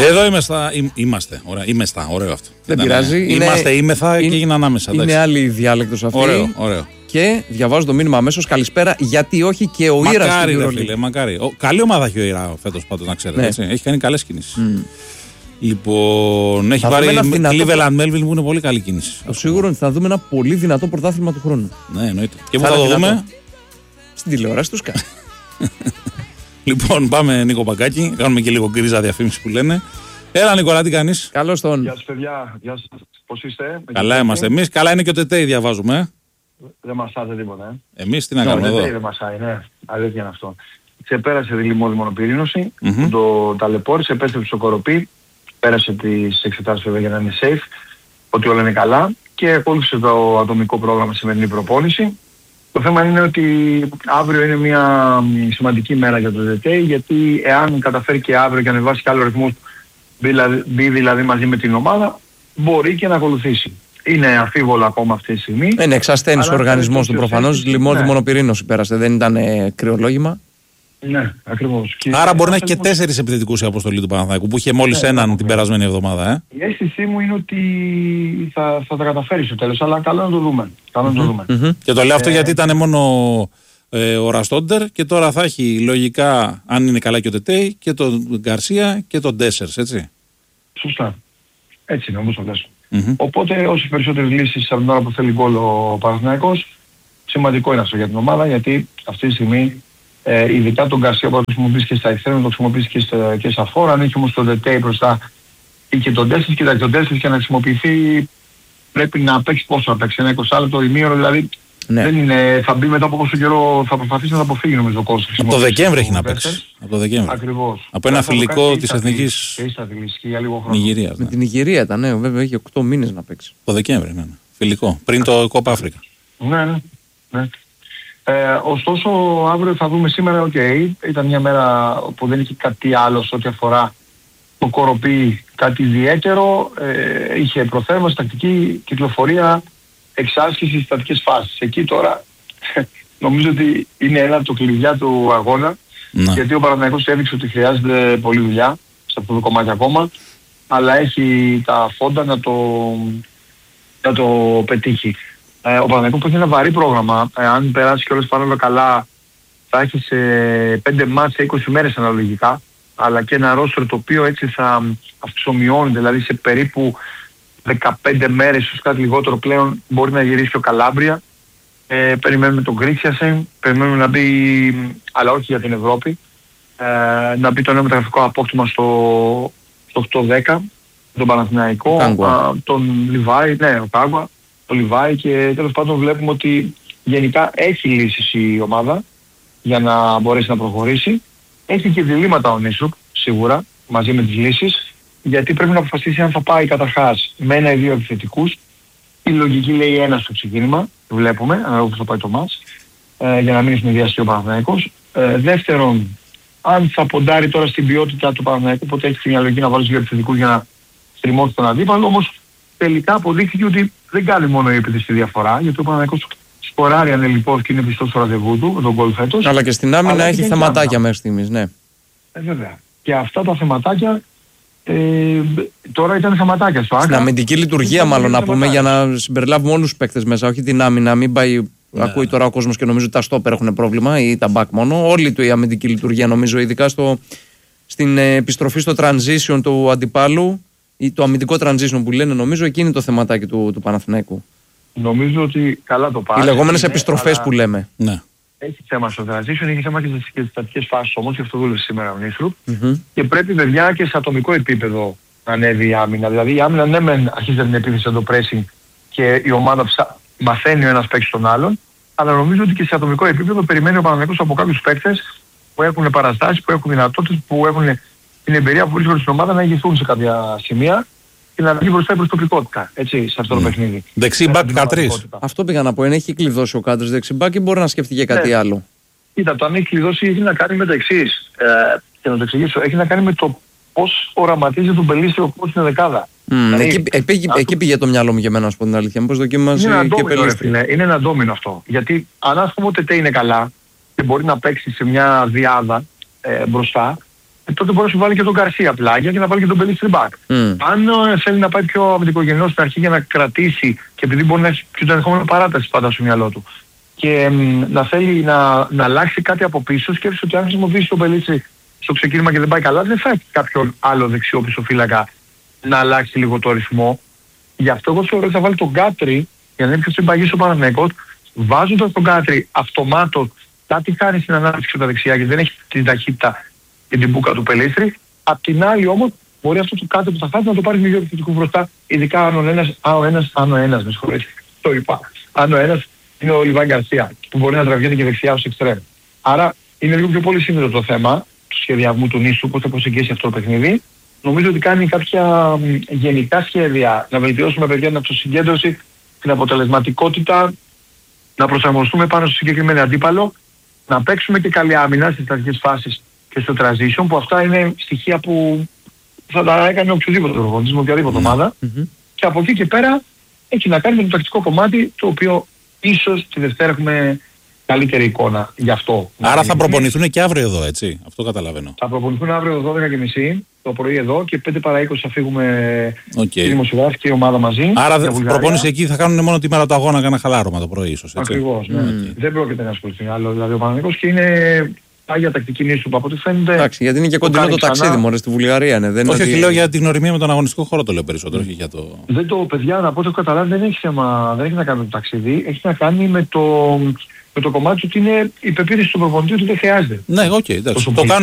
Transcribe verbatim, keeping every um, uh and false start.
Εδώ είμαι στα, είμαστε. Ωραία, είμαι στα, ωραίο αυτό. Δεν πειράζει. Είναι, είμαστε, είμεθα και έγινε ανάμεσα. Είναι άλλη διάλεκτος αυτή. Ωραίο, ωραίο. Και διαβάζω το μήνυμα αμέσως. Καλησπέρα, γιατί όχι και ο Ήρα. Μακάρι, ρε φίλε, μακάρι. Ο, καλή ομάδα έχει ο Ήρα φέτος πάντως, να ξέρετε. Ναι. Έτσι. Έχει κάνει καλές κινήσεις. Mm. Λοιπόν, έχει πάρει Cleveland Melville που είναι πολύ καλή κίνηση. Το σίγουρο είναι ότι θα δούμε ένα πολύ δυνατό πρωτάθλημα του χρόνου. Ναι, εννοείται. Και πού θα, θα το δούμε? Στην τηλεόραση του Sky. Λοιπόν, πάμε Νίκο Παγκάκη. Κάνουμε και λίγο γκρίζα διαφήμιση που λένε. Έλα, Νικολά, τι κάνεις? Καλώς τον. Γεια σας, παιδιά. Γεια σας. Πώς είστε? Καλά είμαστε εμείς. Καλά είναι και ο Τετέι, διαβάζουμε. Δεν μασάτε τίποτα. Ε. Εμείς τι να κάνουμε εδώ? Δεν μασάει, ναι. Αλήθεια είναι αυτό. Ξεπέρασε τη λιμώδη μονοπυρήνωση, mm-hmm. το ταλαιπώρησε, επέστρεψε στο Κοροπή, πέρασε τις εξετάσεις βέβαια για να είναι safe, ότι όλα είναι καλά και ακολούθησε το ατομικό πρόγραμμα σημερινή προπόνηση. Το θέμα είναι ότι αύριο είναι μια σημαντική μέρα για το Τετέι, γιατί εάν καταφέρει και αύριο και ανεβάσει και άλλο ρυθμούς, μπει δηλαδή μαζί με την ομάδα, μπορεί και να ακολουθήσει. Είναι αμφίβολο ακόμα αυτή τη στιγμή. Είναι εξασθένης ο οργανισμός του προφανώς. Λιμώδη ναι. μονοπυρήνωση πέρασε, δεν ήταν ε, κρυολόγημα. Ναι, ακριβώς. Άρα και μπορεί να έχει και τέσσερις επιθετικούς η αποστολή του Παναθηναϊκού που είχε μόλις ναι, έναν ναι, την περασμένη εβδομάδα. Ε. Η αίσθησή μου είναι ότι θα, θα τα καταφέρει στο τέλος, αλλά καλό να το δούμε. Καλό mm-hmm. να το δούμε. Mm-hmm. Και το λέω αυτό ε... γιατί ήταν μόνο ε, ο Ραστόντερ και τώρα θα έχει λογικά, αν είναι καλά και ο Τετέι, και τον Γκαρσία και τον Ντέσσερς, έτσι. Σωστά. Έτσι είναι, όπως το λες. Mm-hmm. Οπότε όσες περισσότερες λύσεις από την ώρα που θέλει γκολ ο Παναθηναϊκός, σημαντικό είναι αυτό για την ομάδα, γιατί αυτή τη στιγμή ε, ειδικά τον Γκαρσία που το χρησιμοποιήσει και στα εξτρέμ, το χρησιμοποιήσει και στα, και στα φόρ, αν έχει όμως τον Τετέι μπροστά ή και τον Ντέσσερς, κοιτάξτε τον Ντέσσερς και να χρησιμοποιηθεί πρέπει να παίξει πόσο να παίξει, ένα είκοσι λεπτό ημίωρο, δηλαδή ναι. δεν είναι, θα μπει μετά από πόσο καιρό θα προσπαθήσει να το αποφύγει νομίζω ο κόσμος. Από το Δεκέμβρη έχει να παίξει. Από το Δεκέμβρη. Ακριβώς. Από ένα φιλικό της Εθνικής Νιγηρίας. Με την Νιγηρία ήταν, ναι, βέβαια έχει οκτώ μήνες να παίξει. Το Δεκέμβρη, ναι. Φιλικό. Πριν το Κόπα Αφρικα. Ναι, ναι. ναι. Ε, ωστόσο αύριο θα δούμε σήμερα, οκ, okay, ήταν μια μέρα που δεν είχε κάτι άλλο σε ό,τι αφορά το Κοροπή, κάτι ιδιαίτερο, ε, είχε προθέρμανση, τακτική κυκλοφορία, εξάσκηση, στατικές φάσεις. Εκεί τώρα νομίζω ότι είναι ένα από τα κλειδιά του αγώνα, να. γιατί ο Παναθηναϊκός έδειξε ότι χρειάζεται πολλή δουλειά σε αυτό το κομμάτι ακόμα, αλλά έχει τα φόντα να το, να το πετύχει. Ε, ο Παναθηναϊκός που έχει ένα βαρύ πρόγραμμα, ε, αν περάσει και όλες πάνε όλα καλά, θα έχει σε πέντε μάτς σε είκοσι μέρες αναλογικά, αλλά και ένα ρόστρο το οποίο έτσι θα αυξομειώνεται, δηλαδή σε περίπου δεκαπέντε μέρες, ίσως κάτι λιγότερο πλέον, μπορεί να γυρίσει και ο Καλάμπρια. Ε, περιμένουμε τον Κρίσιασεν, περιμένουμε να μπει, αλλά όχι για την Ευρώπη, ε, να μπει το νέο μεταγραφικό απόκτημα στο, στο οκτώ δέκα, τον Παναθηναϊκό, α, τον Λιβάη, ναι, ο Κάγκουα, τον Λιβάη, και τέλος πάντων βλέπουμε ότι γενικά έχει λύσεις η ομάδα για να μπορέσει να προχωρήσει. Έχει και διλήμματα ο Νίσουπ, σίγουρα, μαζί με τις λύσεις, γιατί πρέπει να αποφασίσει αν θα πάει καταρχάς με ένα ή δύο επιθετικούς. Η λογική λέει ένα στο ξεκίνημα, βλέπουμε, ανάλογα πώς θα πάει το μάτς, ε, για να μην συνδυαστεί ο Παναθηναϊκός. Ε, δεύτερον, αν θα ποντάρει τώρα στην ποιότητα του Παναθηναϊκού, οπότε έχει μια λογική να βάλει δύο επιθετικούς για να στριμώσει τον αντίπαλο, όμως τελικά αποδείχθηκε ότι δεν κάνει μόνο η επίθεση διαφορά, γιατί ο Παναθηναϊκός σκοράρει ανελιπώς και είναι πιστός στο ραντεβού του, τον γκολ φέτος. Αλλά και στην άμυνα έχει θεματάκια μέχρι στιγμής, ναι. Ε, βέβαια. Και αυτά τα θεματάκια ε, τώρα ήταν θεματάκια στο Άκα. Στην αμυντική λειτουργία μάλλον να πούμε, για να συμπεριλάβουμε όλους τους παίκτες μέσα, όχι την άμυνα, μην πάει, ναι. Ακούει τώρα ο κόσμος και νομίζω ότι τα στόπερ έχουν πρόβλημα ή τα back μόνο. Όλη του η αμυντική λειτουργία νομίζω, ειδικά στο, στην ε, επιστροφή στο transition του αντιπάλου ή το αμυντικό transition που λένε, νομίζω εκεί είναι το θεματάκι του, του Παναθηναϊκού. Νομίζω ότι καλά το πάει. Οι λεγόμενες επιστροφές αλλά... που λέμε. Ναι. Έχει θέμα στο transition, έχει θέμα και στις στατικές φάσεις όμως, και αυτό δούλευε σήμερα ο Νίσρουπ. Mm-hmm. Και πρέπει παιδιά και σε ατομικό επίπεδο να ανέβει η άμυνα. Δηλαδή η άμυνα ναι μεν αρχίζει την επίθεση από το pressing και η ομάδα ψα... μαθαίνει ο ένας παίκτης τον άλλον, αλλά νομίζω ότι και σε ατομικό επίπεδο περιμένει ο Παναθηναϊκός από κάποιους παίκτες που έχουν παραστάσεις, που έχουν δυνατότητες, που έχουν την εμπειρία που βρίσκονται στην ομάδα να ηγηθούν σε κάποια σημεία και να βγει μπροστά η προσωπικότητα, έτσι, σε αυτό το mm. παιχνίδι. Δεξί μπακ Κατρής. Αυτό πήγα να πω, αν έχει κλειδώσει ο Κάτρης δεξί μπακ ή μπορεί να σκεφτεί και κάτι ναι. άλλο. Κοίτα, το αν έχει κλειδώσει έχει να κάνει με το εξής, ε, και να το εξηγήσω, έχει να κάνει με το πώς οραματίζει τον Πελίστρη ο κόσμο στην δεκάδα. Mm, δηλαδή, εκεί, εκεί, αυτό... εκεί πήγε το μυαλό μου για μένα, να σου πω την αλήθεια. Πώς δοκίμασε και Πελίστρη. Είναι ένα ντόμινο αυτό. Γιατί αν ας πούμε ο Τετέι είναι καλά και μπορεί να παίξει σε μια διάδα ε, μπροστά, ε, τότε μπορεί να σου βάλει και τον Γκαρσία πλάγια και να βάλει και τον Πελίστρι μπακ. Mm. Αν ε, θέλει να πάει πιο αμυντικογενός στην αρχή για να κρατήσει, και επειδή μπορεί να έχει και το ενδεχόμενο παράταση πάντα στο μυαλό του, και ε, να θέλει να, να αλλάξει κάτι από πίσω, σκέφτεσαι ότι αν χρησιμοποιήσει τον Πελίστρι στο ξεκίνημα και δεν πάει καλά, δεν θα έχει κάποιον άλλο δεξιό πισωφύλακα να αλλάξει λίγο το ρυθμό. Γι' αυτό εγώ θεωρώ ότι θα βάλει τον Γκάτρι για να είναι πιο συμπαγής ο Παναθηναϊκός, βάζοντας τον Γκάτρι αυτομάτως κάτι χάνει στην ανάπτυξη από τα δεξιά γιατί δεν έχει την ταχύτητα και την μπούκα του Πελίστρι. Απ' την άλλη όμως μπορεί αυτό το κάτι που θα χάσει να το πάρει με λίγο επιθετικό μπροστά, ειδικά αν ο ένας, αν ο ένας, αν ο ένας, με συγχωρείτε, το είπα, αν ο ένας είναι ο Λιβάη Γκαρσία που μπορεί να τραβιέται και δεξιά ως εξτρέμ. Άρα είναι λίγο πιο πολύ σύνδετο το θέμα του σχεδιασμού του νήσου, πώς θα προσεγγίσει αυτό το παιχνίδι. Νομίζω ότι κάνει κάποια γενικά σχέδια να βελτιώσουμε παιδιά την αυτοσυγκέντρωση, την αποτελεσματικότητα, να προσαρμοστούμε πάνω στο συγκεκριμένο αντίπαλο, να παίξουμε και καλή άμυνα στις αρχικές φάσεις και στο transition, που αυτά είναι στοιχεία που θα τα έκανε οποιοδήποτε προπονητής με οποιαδήποτε ομάδα. Mm-hmm. Και από εκεί και πέρα έχει να κάνει με το τακτικό κομμάτι, το οποίο ίσως τη Δευτέρα έχουμε καλύτερη εικόνα γι' αυτό. Άρα θα προπονηθούν και αύριο εδώ, έτσι. Αυτό καταλαβαίνω. Θα προπονηθούν αύριο δώδεκα και μισή το πρωί εδώ και πέντε παρά είκοσι θα φύγουμε okay. οι δημοσιογράφοι και η ομάδα μαζί. Άρα προπόνηση εκεί θα κάνουν μόνο τη μέρα του αγώνα, κάνα χαλάρωμα το πρωί ίσως. Ακριβώς. Ναι. Mm. Δεν πρόκειται να ασχοληθεί άλλο. Δηλαδή ο Παναθηναϊκός και είναι άγια τακτική νήσου που από ό,τι φαίνεται. Εντάξει, γιατί είναι και κοντινό το ταξίδι μωρέ στη Βουλγαρία. Ναι. Δεν όχι, ότι... λέω για την γνωριμία με τον αγωνιστικό χώρο το λέω περισσότερο. Mm. Για το... Δεν το, παιδιά, να πω ότι έχω καταλάβει, δεν έχει θέμα, δεν έχει να κάνει με το ταξίδι, έχει να κάνει με το, με το κομμάτι ότι είναι η πεποίθηση του προπονητή ότι δεν χρειάζεται. Ναι, οκ, okay, εντάξει. Το